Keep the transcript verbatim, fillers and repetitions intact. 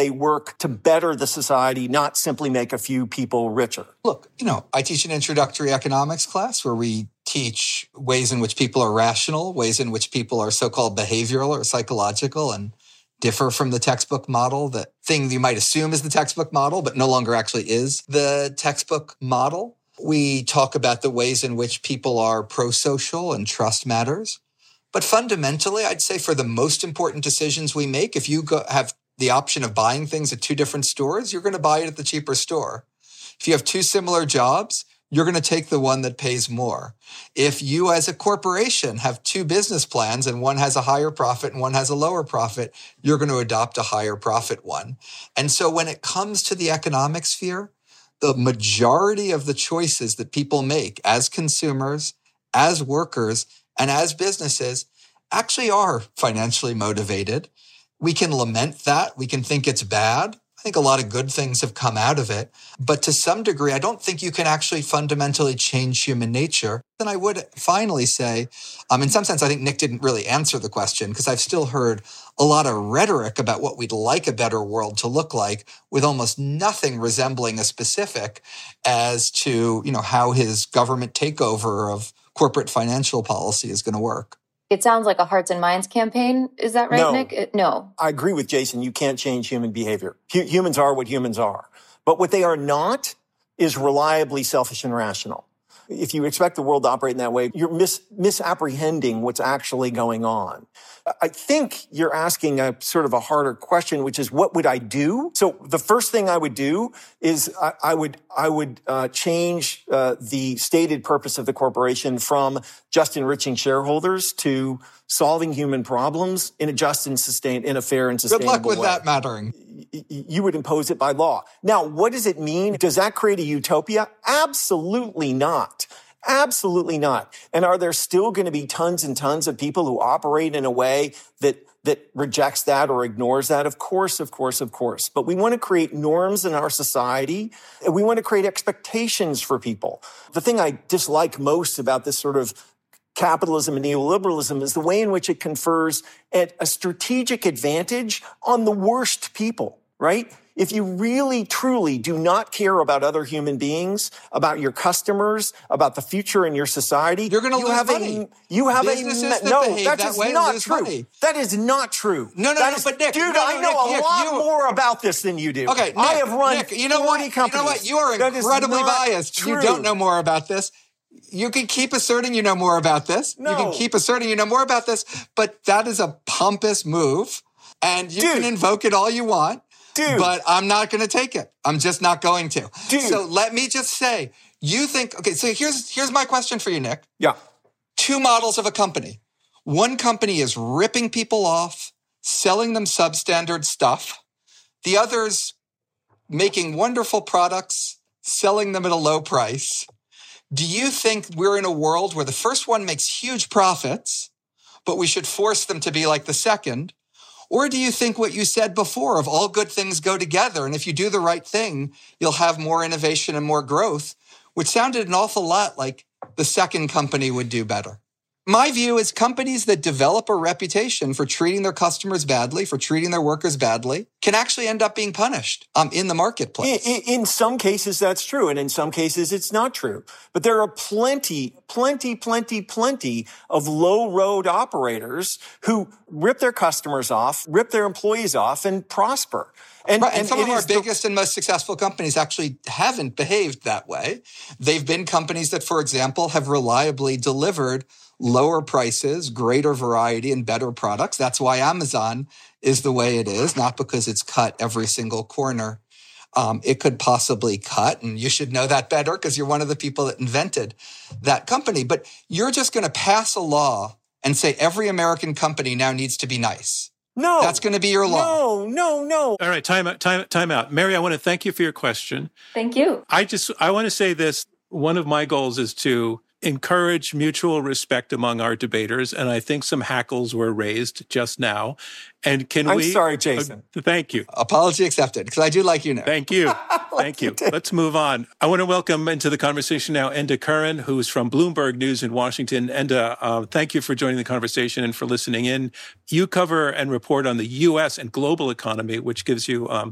they work to better the society, not simply make a few people richer. Look, you know, I teach an introductory economics class where we teach ways in which people are rational, ways in which people are so-called behavioral or psychological and differ from the textbook model, that thing you might assume is the textbook model, but no longer actually is the textbook model. We talk about the ways in which people are pro-social and trust matters. But fundamentally, I'd say for the most important decisions we make, if you go, have the option of buying things at two different stores, you're going to buy it at the cheaper store. If you have two similar jobs, you're going to take the one that pays more. If you as a corporation have two business plans and one has a higher profit and one has a lower profit, you're going to adopt a higher profit one. And so when it comes to the economic sphere, the majority of the choices that people make as consumers, as workers, and as businesses actually are financially motivated. We can lament that. We can think it's bad. I think a lot of good things have come out of it. But to some degree, I don't think you can actually fundamentally change human nature. Then I would finally say, um, in some sense, I think Nick didn't really answer the question because I've still heard a lot of rhetoric about what we'd like a better world to look like with almost nothing resembling a specific as to, you know, how his government takeover of corporate financial policy is going to work. It sounds like a Hearts and Minds campaign. Is that right, no, Nick? It, no. I agree with Jason. You can't change human behavior. H- humans are what humans are. But what they are not is reliably selfish and rational. If you expect the world to operate in that way, you're mis- misapprehending what's actually going on. I think you're asking a sort of a harder question, which is, what would I do? So the first thing I would do is I, I would I would uh, change uh, the stated purpose of the corporation from just enriching shareholders to solving human problems in a just and sustain in a fair and sustainable way. Good luck with way. that mattering. You would impose it by law. Now, what does it mean? Does that create a utopia? Absolutely not. Absolutely not. And are there still going to be tons and tons of people who operate in a way that that rejects that or ignores that? Of course, of course, of course. But we want to create norms in our society, and we want to create expectations for people. The thing I dislike most about this sort of capitalism and neoliberalism is the way in which it confers a strategic advantage on the worst people, right? If you really, truly do not care about other human beings, about your customers, about the future in your society, you're going to you lose have money. A, you have Businesses a that no. behave That that is way not lose true. Money. That is not true. No, no, that no. Is, but Nick, dude, no, I no, know Nick, a Nick, lot you, more about this than you do. Okay, Nick, I have run Nick, you know what? forty companies. You know what? You are That incredibly biased. True. You don't know more about this. You can keep asserting you know more about this. No. You can keep asserting you know more about this, but that is a pompous move, and you Dude. can invoke it all you want. Dude. But I'm not going to take it. I'm just not going to. Dude. So let me just say, you think, okay, so here's here's my question for you, Nick. Yeah. Two models of a company. One company is ripping people off, selling them substandard stuff. The other's making wonderful products, selling them at a low price. Do you think we're in a world where the first one makes huge profits, but we should force them to be like the second? Or do you think what you said before of all good things go together, and if you do the right thing, you'll have more innovation and more growth, which sounded an awful lot like the second company would do better? My view is companies that develop a reputation for treating their customers badly, for treating their workers badly, can actually end up being punished um, in the marketplace. In, in, in some cases, that's true. And in some cases, it's not true. But there are plenty, plenty, plenty, plenty of low road operators who rip their customers off, rip their employees off, and prosper. And, right, and, and some of our the, biggest and most successful companies actually haven't behaved that way. They've been companies that, for example, have reliably delivered lower prices, greater variety, and better products. That's why Amazon is the way it is, not because it's cut every single corner um, it could possibly cut. And you should know that better because you're one of the people that invented that company. But you're just going to pass a law and say every American company now needs to be nice. No. That's going to be your law. No, no, no. All right, time out, time, time out. Mary, I want to thank you for your question. Thank you. I just, I want to say this. One of my goals is to encourage mutual respect among our debaters, and I think some hackles were raised just now. And can I'm we... I'm sorry, Jason. Uh, thank you. Apology accepted, because I do like you now. Thank you. Thank you. Let's move on. I want to welcome into the conversation now Enda Curran, who's from Bloomberg News in Washington. Enda, uh, thank you for joining the conversation and for listening in. You cover and report on the U S and global economy, which gives you um,